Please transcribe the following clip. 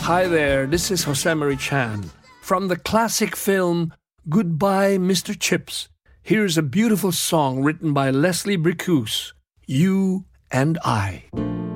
Hi there, this is Jose Chan. From the classic film Goodbye, Mr. Chips, here's a beautiful song written by Leslie Bricusse, You and I.